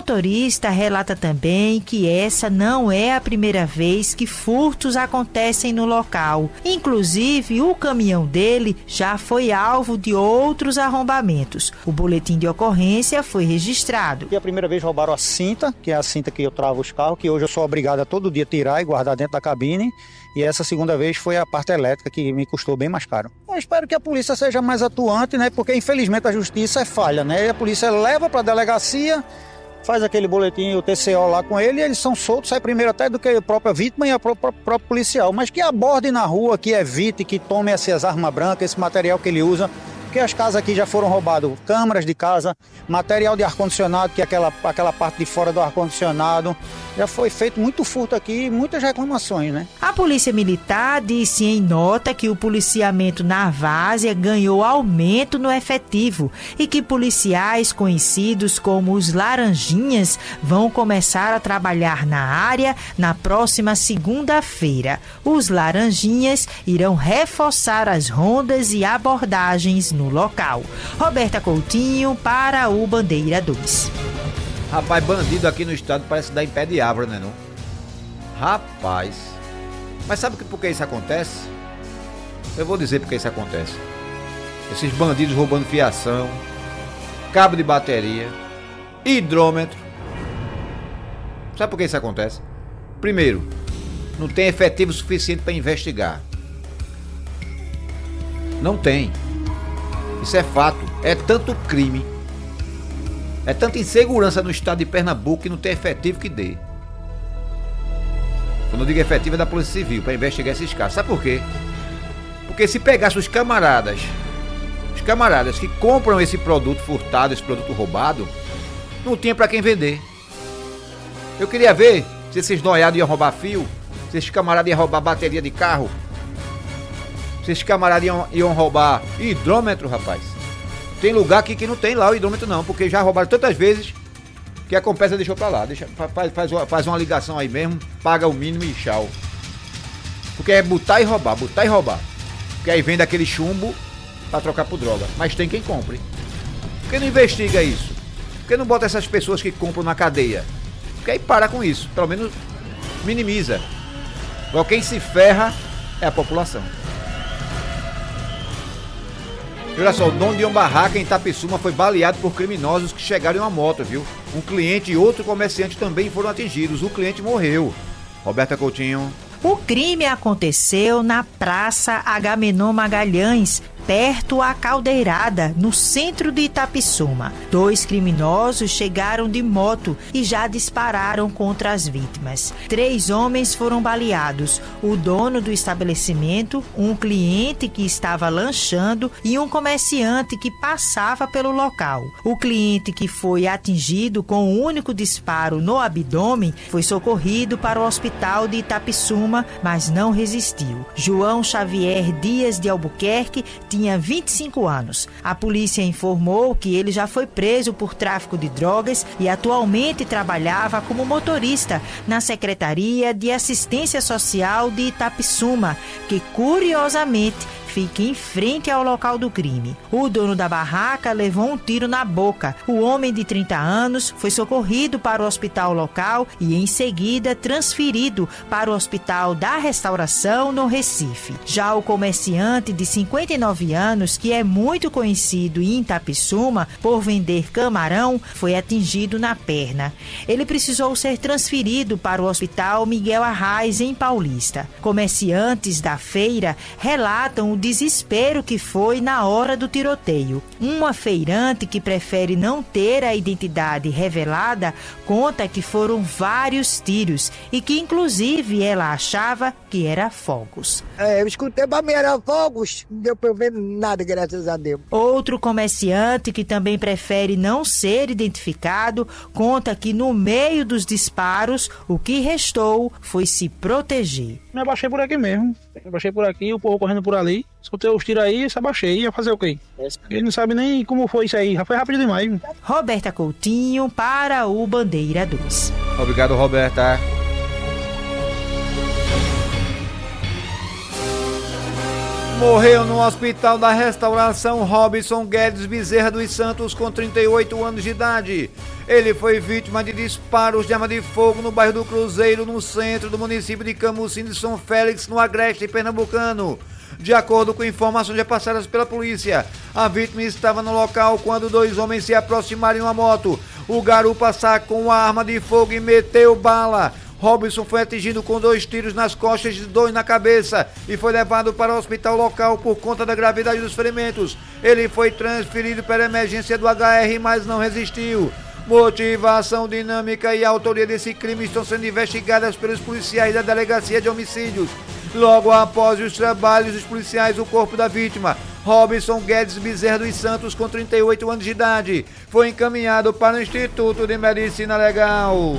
motorista relata também que essa não é a primeira vez que furtos acontecem no local. Inclusive, o caminhão dele já foi alvo de outros arrombamentos. O boletim de ocorrência foi registrado. E a primeira vez roubaram a cinta, que é a cinta que eu travo os carros, que hoje eu sou obrigado a todo dia tirar e guardar dentro da cabine. E essa segunda vez foi a parte elétrica, que me custou bem mais caro. Eu espero que a polícia seja mais atuante, né? Porque infelizmente a justiça é falha, né? E a polícia leva para a delegacia, faz aquele boletim, o TCO lá com ele, e eles são soltos, sai primeiro até do que a própria vítima e a próprio policial. Mas que aborde na rua, que evite, que tome essas armas brancas, esse material que ele usa. Porque as casas aqui já foram roubadas, câmaras de casa, material de ar-condicionado, que é aquela parte de fora do ar-condicionado. Já foi feito muito furto aqui e muitas reclamações, né? A Polícia Militar disse em nota que o policiamento na várzea ganhou aumento no efetivo e que policiais conhecidos como os Laranjinhas vão começar a trabalhar na área na próxima segunda-feira. Os Laranjinhas irão reforçar as rondas e abordagens no local. Roberta Coutinho para o Bandeira 2. Rapaz, bandido aqui no estado parece dar em pé de árvore, né não? Rapaz, mas sabe por que isso acontece? Eu vou dizer por que isso acontece. Esses bandidos roubando fiação, cabo de bateria, hidrômetro. Sabe por que isso acontece? Primeiro, não tem efetivo suficiente para investigar. Não tem. Isso é fato. É tanto crime, é tanta insegurança no estado de Pernambuco que não tem efetivo que dê. Quando eu digo efetivo é da Polícia Civil, para investigar esses casos. Sabe por quê? Porque se pegasse os camaradas que compram esse produto furtado, esse produto roubado, não tinha para quem vender. Eu queria ver se esses noiados iam roubar fio, se esses camaradas iam roubar bateria de carro, se esses camaradas iam roubar hidrômetro, rapaz. Tem lugar aqui que não tem lá o hidrômetro não, porque já roubaram tantas vezes que a Compesa deixou pra lá. Faz uma ligação aí mesmo, paga o mínimo e tchau. Porque é botar e roubar. Porque aí vende aquele chumbo pra trocar por droga. Mas tem quem compre. Por que não investiga isso? Por que não bota essas pessoas que compram na cadeia? Porque aí para com isso, pelo menos minimiza. Agora quem se ferra é a população. Olha só, o dono de uma barraca em Itapissuma foi baleado por criminosos que chegaram em uma moto, viu? Um cliente e outro comerciante também foram atingidos. O cliente morreu. Roberta Coutinho. O crime aconteceu na Praça Agamenon Magalhães, perto à Caldeirada, no centro de Itapissuma. 2 criminosos chegaram de moto e já dispararam contra as vítimas. 3 homens foram baleados: o dono do estabelecimento, um cliente que estava lanchando e um comerciante que passava pelo local. O cliente, que foi atingido com um único disparo no abdômen, foi socorrido para o hospital de Itapissuma, mas não resistiu. João Xavier Dias de Albuquerque tinha 25 anos. A polícia informou que ele já foi preso por tráfico de drogas e atualmente trabalhava como motorista na Secretaria de Assistência Social de Itapissuma, que curiosamente fica em frente ao local do crime. O dono da barraca levou um tiro na boca. O homem de 30 anos foi socorrido para o hospital local e em seguida transferido para o Hospital da Restauração no Recife. Já o comerciante de 59 anos, que é muito conhecido em Itapissuma por vender camarão, foi atingido na perna. Ele precisou ser transferido para o Hospital Miguel Arraes, em Paulista. Comerciantes da feira relatam o desespero que foi na hora do tiroteio. Uma feirante que prefere não ter a identidade revelada conta que foram vários tiros e que inclusive ela achava que era fogos. Eu escutei, mas era fogos, não deu pra eu ver nada, graças a Deus. Outro comerciante que também prefere não ser identificado conta que no meio dos disparos o que restou foi se proteger. Me abaixei por aqui mesmo. Abaixei por aqui, o povo correndo por ali. Escutei os tiros aí, se abaixei. Ia fazer o quê? Ele não sabe nem como foi isso aí. Já foi rápido demais. Roberta Coutinho para o Bandeira 2. Obrigado, Roberta. Morreu no Hospital da Restauração Robson Guedes Bezerra dos Santos, com 38 anos de idade. Ele foi vítima de disparos de arma de fogo no bairro do Cruzeiro, no centro do município de Camusim de São Félix, no Agreste pernambucano. De acordo com informações repassadas pela polícia, a vítima estava no local quando dois homens se aproximaram em uma moto. O garupa sacou uma arma de fogo e meteu bala. Robson foi atingido com 2 tiros nas costas e 2 na cabeça e foi levado para o hospital local por conta da gravidade dos ferimentos. Ele foi transferido para a emergência do HR, mas não resistiu. Motivação, dinâmica e autoria desse crime estão sendo investigadas pelos policiais da Delegacia de Homicídios. Logo após os trabalhos dos policiais, o corpo da vítima, Robson Guedes Bezerra dos Santos, com 38 anos de idade, foi encaminhado para o Instituto de Medicina Legal.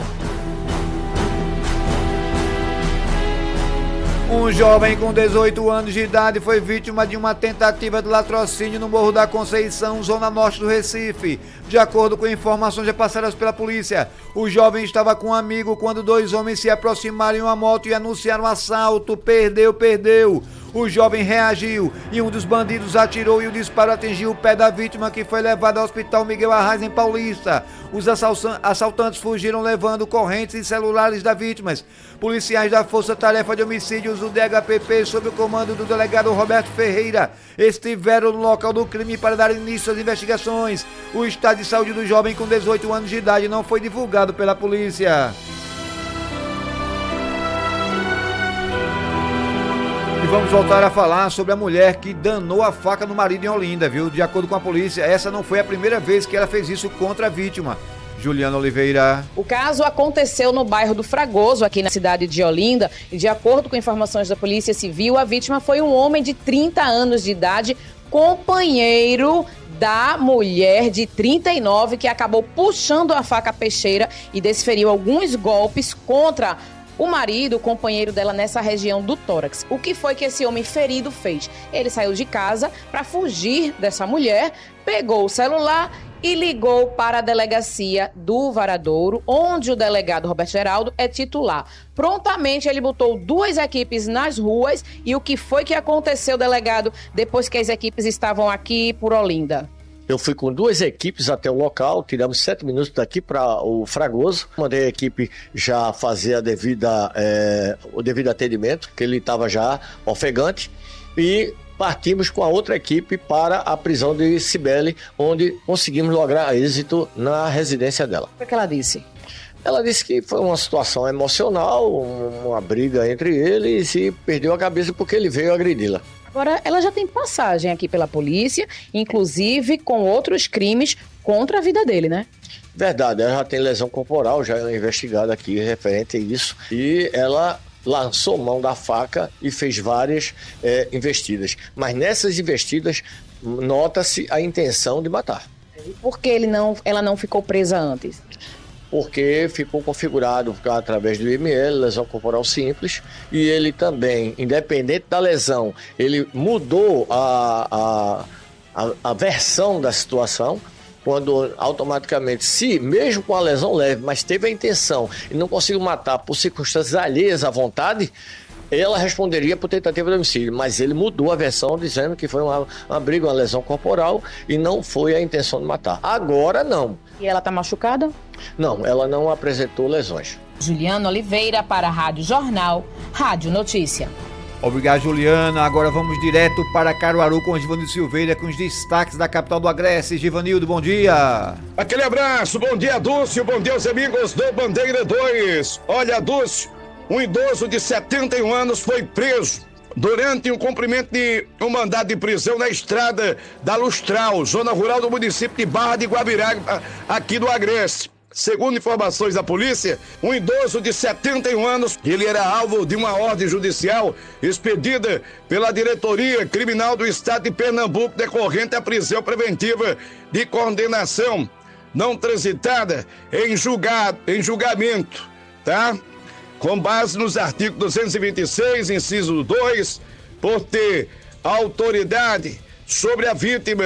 Um jovem com 18 anos de idade foi vítima de uma tentativa de latrocínio no Morro da Conceição, zona norte do Recife. De acordo com informações repassadas pela polícia, o jovem estava com um amigo quando 2 homens se aproximaram em uma moto e anunciaram um assalto. Perdeu. O jovem reagiu e um dos bandidos atirou e o disparo atingiu o pé da vítima, que foi levada ao Hospital Miguel Arraes, em Paulista. Os assaltantes fugiram levando correntes e celulares da vítima. Policiais da Força Tarefa de Homicídios do DHPP, sob o comando do delegado Roberto Ferreira, estiveram no local do crime para dar início às investigações. O estado de saúde do jovem com 18 anos de idade não foi divulgado pela polícia. E vamos voltar a falar sobre a mulher que danou a faca no marido em Olinda, viu? De acordo com a polícia, essa não foi a primeira vez que ela fez isso contra a vítima. Juliana Oliveira. O caso aconteceu no bairro do Fragoso, aqui na cidade de Olinda, e de acordo com informações da Polícia Civil, a vítima foi um homem de 30 anos de idade, companheiro da mulher de 39, que acabou puxando a faca peixeira e desferiu alguns golpes contra o marido, o companheiro dela, nessa região do tórax. O que foi que esse homem ferido fez? Ele saiu de casa para fugir dessa mulher, pegou o celular e ligou para a delegacia do Varadouro, onde o delegado Roberto Geraldo é titular. Prontamente ele botou 2 equipes nas ruas. E o que foi que aconteceu, delegado, depois que as equipes estavam aqui por Olinda? Eu fui com 2 equipes até o local, tiramos 7 minutos daqui para o Fragoso. Mandei a equipe já fazer o devido atendimento, que ele estava já ofegante, e partimos com a outra equipe para a prisão de Cibele, onde conseguimos lograr êxito na residência dela. O que ela disse? Ela disse que foi uma situação emocional, uma briga entre eles, e perdeu a cabeça porque ele veio agredi-la. Agora, ela já tem passagem aqui pela polícia, inclusive com outros crimes contra a vida dele, né? Verdade, ela já tem lesão corporal, já é investigada aqui referente a isso, e ela lançou mão da faca e fez várias investidas. Mas nessas investidas, nota-se a intenção de matar. Por que ela não ficou presa antes? Porque ficou configurado através do IML, lesão corporal simples, e ele também, independente da lesão, ele mudou a versão da situação, quando automaticamente, se mesmo com a lesão leve, mas teve a intenção e não conseguiu matar por circunstâncias alheias à vontade, ela responderia por tentativa de homicídio, mas ele mudou a versão dizendo que foi uma briga, uma lesão corporal e não foi a intenção de matar. Agora não. E ela está machucada? Não, ela não apresentou lesões. Juliana Oliveira para a Rádio Jornal, Rádio Notícia. Obrigado, Juliana. Agora vamos direto para Caruaru com o Givanildo Silveira com os destaques da capital do Agreste. Givanildo, bom dia. Aquele abraço, bom dia, Dúcio, bom dia aos amigos do Bandeira 2. Olha, Dúcio, um idoso de 71 anos foi preso durante o cumprimento de um mandado de prisão na estrada da Lustral, zona rural do município de Barra de Guabiraca, aqui do Agreste. Segundo informações da polícia, um idoso de 71 anos, ele era alvo de uma ordem judicial expedida pela Diretoria Criminal do Estado de Pernambuco, decorrente à prisão preventiva de condenação não transitada em julgamento, tá? Com base nos artigos 226, inciso 2, por ter autoridade sobre a vítima.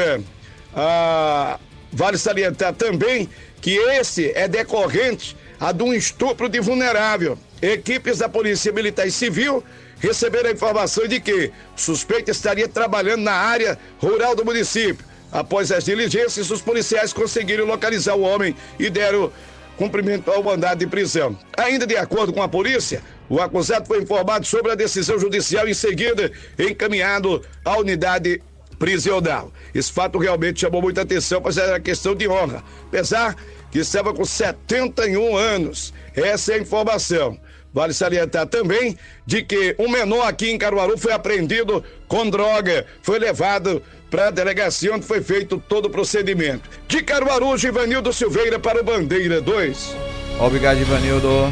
Vale salientar também que esse é decorrente de um estupro de vulnerável. equipes da Polícia Militar e Civil receberam a informação de que o suspeito estaria trabalhando na área rural do município. Após as diligências, os policiais conseguiram localizar o homem e deram cumprimento ao mandado de prisão. Ainda de acordo com a polícia, o acusado foi informado sobre a decisão judicial e em seguida encaminhado à unidade prisional. Esse fato realmente chamou muita atenção, pois era questão de honra, apesar que estava com 71 anos. Essa é a informação. Vale salientar também de que um menor aqui em Caruaru foi apreendido com droga, foi levado para a delegacia onde foi feito todo o procedimento. De Caruaru, Givanildo Silveira para o Bandeira 2. Obrigado, Givanildo.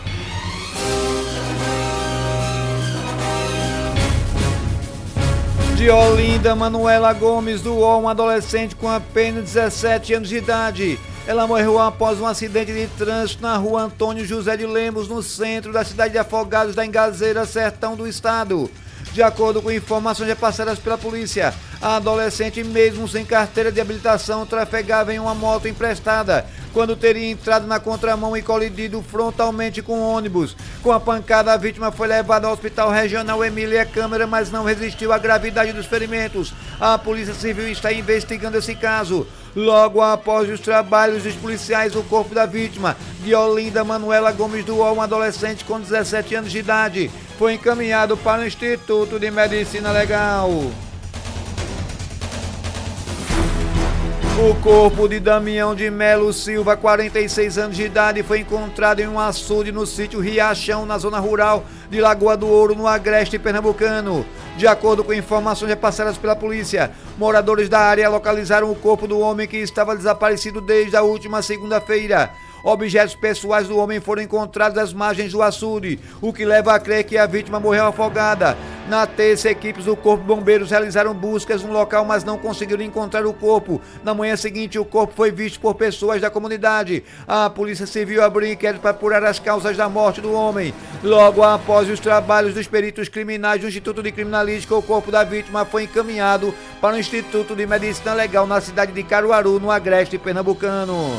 De Olinda, Manuela Gomes doou um adolescente com apenas 17 anos de idade. Ela morreu após um acidente de trânsito na rua Antônio José de Lemos, no centro da cidade de Afogados da Engazeira, sertão do estado. De acordo com informações repassadas pela polícia, a adolescente, mesmo sem carteira de habilitação, trafegava em uma moto emprestada quando teria entrado na contramão e colidido frontalmente com o ônibus. Com a pancada, a vítima foi levada ao Hospital Regional Emília Câmara, mas não resistiu à gravidade dos ferimentos. A Polícia Civil está investigando esse caso. Logo após os trabalhos dos policiais, o corpo da vítima, de Olinda, Manuela Gomes doou um adolescente com 17 anos de idade. Foi encaminhado para o Instituto de Medicina Legal. O corpo de Damião de Melo Silva, 46 anos de idade, foi encontrado em um açude no sítio Riachão, na zona rural de Lagoa do Ouro, no agreste pernambucano. De acordo com informações repassadas pela polícia, moradores da área localizaram o corpo do homem que estava desaparecido desde a última segunda-feira. Objetos pessoais do homem foram encontrados às margens do açude, o que leva a crer que a vítima morreu afogada. Na terça, equipes do Corpo de Bombeiros realizaram buscas no local, mas não conseguiram encontrar o corpo. Na manhã seguinte, o corpo foi visto por pessoas da comunidade. A Polícia Civil abriu inquérito para apurar as causas da morte do homem. Logo após os trabalhos dos peritos criminais do Instituto de Criminalística, o corpo da vítima foi encaminhado para o Instituto de Medicina Legal na cidade de Caruaru, no agreste pernambucano.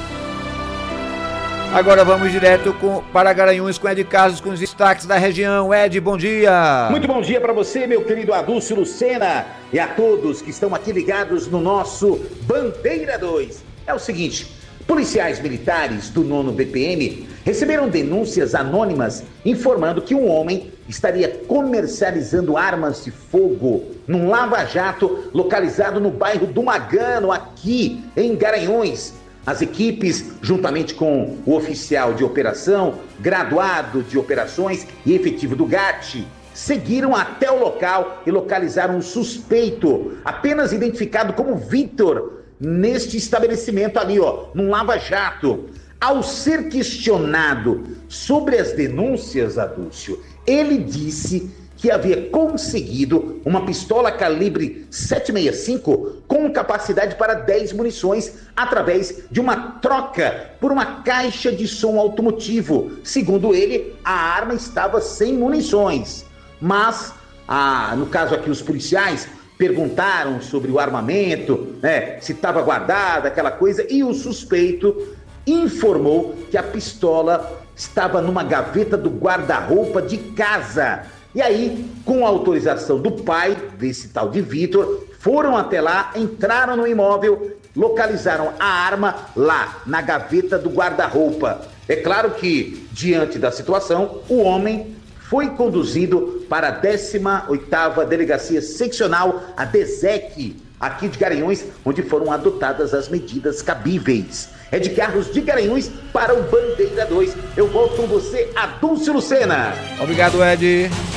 Agora vamos direto para Garanhuns com Ed Carlos com os destaques da região. Ed, bom dia. Muito bom dia para você, meu querido Adúlcio Lucena, e a todos que estão aqui ligados no nosso Bandeira 2. É o seguinte, policiais militares do 9º BPM receberam denúncias anônimas informando que um homem estaria comercializando armas de fogo num lava-jato localizado no bairro do Magano, aqui em Garanhuns. As equipes, juntamente com o oficial de operação, graduado de operações e efetivo do GAT, seguiram até o local e localizaram um suspeito, apenas identificado como Vitor, neste estabelecimento ali, num lava-jato. Ao ser questionado sobre as denúncias, Adúlcio, ele disse que havia conseguido uma pistola calibre 7,65 com capacidade para 10 munições através de uma troca por uma caixa de som automotivo. Segundo ele, a arma estava sem munições. Mas, no caso aqui, os policiais perguntaram sobre o armamento, se estava guardada, aquela coisa, e o suspeito informou que a pistola estava numa gaveta do guarda-roupa de casa. E aí, com a autorização do pai desse tal de Vitor, foram até lá, entraram no imóvel, localizaram a arma lá, na gaveta do guarda-roupa. É claro que, diante da situação, o homem foi conduzido para a 18ª Delegacia Seccional, a DESEC, aqui de Garanhuns, onde foram adotadas as medidas cabíveis. É de Carlos de Garanhuns para o Bandeira 2. Eu volto com você, Adúlcio Lucena. Obrigado, Ed.